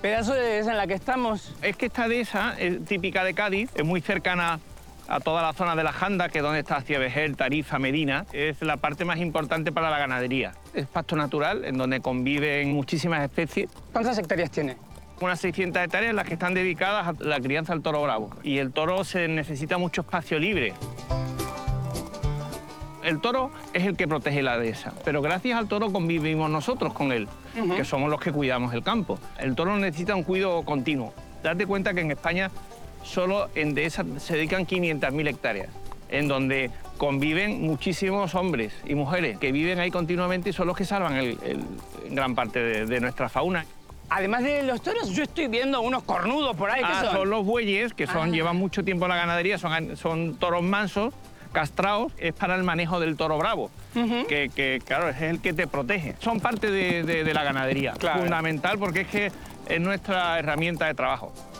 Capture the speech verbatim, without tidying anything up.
pedazo de dehesa en la que estamos. Es que esta dehesa es típica de Cádiz, es muy cercana a toda la zona de la Janda, que es donde está Ciavejel, Tarifa, Medina. Es la parte más importante para la ganadería. Es pasto natural, en donde conviven muchísimas especies. ¿Cuántas hectáreas tiene? Unas seiscientas hectáreas las que están dedicadas a la crianza del toro bravo. Y el toro se necesita mucho espacio libre. El toro es el que protege la dehesa, pero gracias al toro convivimos nosotros con él, uh-huh. que somos los que cuidamos el campo. El toro necesita un cuidado continuo. Date cuenta que en España solo en dehesa se dedican quinientas mil hectáreas, en donde conviven muchísimos hombres y mujeres que viven ahí continuamente y son los que salvan el, el, gran parte de, de nuestra fauna. Además de los toros, yo estoy viendo unos cornudos por ahí. ¿Qué ah, son? Son los bueyes, que son, ah. llevan mucho tiempo en la ganadería, son, son toros mansos, castrados, es para el manejo del toro bravo, uh-huh. que, que, claro, es el que te protege. Son parte de, de, de la ganadería, claro. fundamental, porque es que es nuestra herramienta de trabajo.